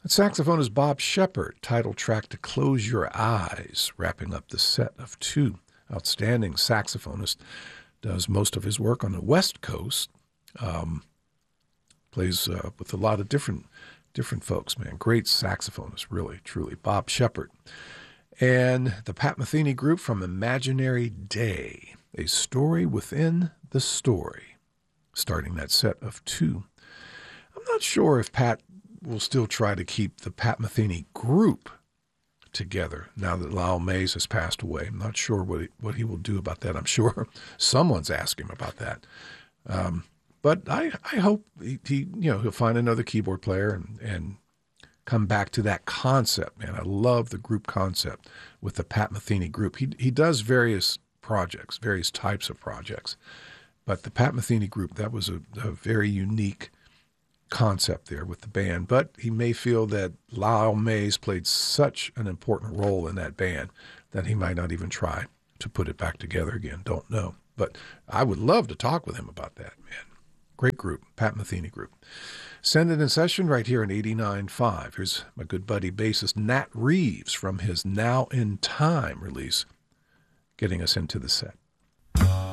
The saxophonist Bob Shepard, title track to Close Your Eyes, wrapping up the set of two outstanding saxophonists. Does most of his work on the West Coast. Plays with a lot of different folks, man. Great saxophonist, really, truly. Bob Shepard. And the Pat Metheny Group from Imaginary Day, a story within the story, starting that set of two. I'm not sure if Pat will still try to keep the Pat Metheny Group together now that Lyle Mays has passed away. I'm not sure what he will do about that. I'm sure someone's asking him about that. But I hope he'll find another keyboard player and come back to that concept, man. I love the group concept with the Pat Metheny Group. He does various projects, various types of projects. But the Pat Metheny Group, that was a very unique concept there with the band. But he may feel that Lyle Mays played such an important role in that band that he might not even try to put it back together again. Don't know. But I would love to talk with him about that, man. Great group, Pat Metheny Group. Send it in session right here in 89.5. Here's my good buddy bassist Nat Reeves from his Now in Time release, getting us into the set.